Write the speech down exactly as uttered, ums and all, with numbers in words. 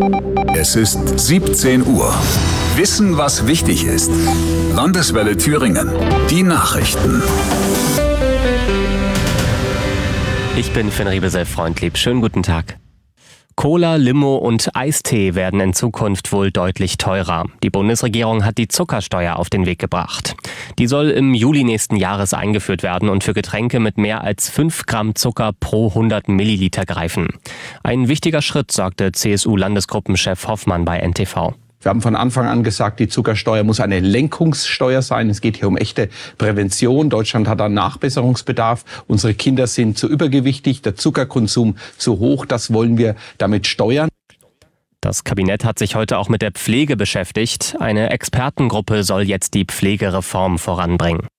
Es ist siebzehn Uhr. Wissen, was wichtig ist. Landeswelle Thüringen. Die Nachrichten. Ich bin Finn Riebesell-Freundlieb. Schönen guten Tag. Cola, Limo und Eistee werden in Zukunft wohl deutlich teurer. Die Bundesregierung hat die Zuckersteuer auf den Weg gebracht. Die soll im Juli nächsten Jahres eingeführt werden und für Getränke mit mehr als fünf Gramm Zucker pro hundert Milliliter greifen. Ein wichtiger Schritt, sagte C S U-Landesgruppenchef Hoffmann bei N T V. Wir haben von Anfang an gesagt, die Zuckersteuer muss eine Lenkungssteuer sein. Es geht hier um echte Prävention. Deutschland hat einen Nachbesserungsbedarf. Unsere Kinder sind zu übergewichtig, der Zuckerkonsum zu hoch. Das wollen wir damit steuern. Das Kabinett hat sich heute auch mit der Pflege beschäftigt. Eine Expertengruppe soll jetzt die Pflegereform voranbringen.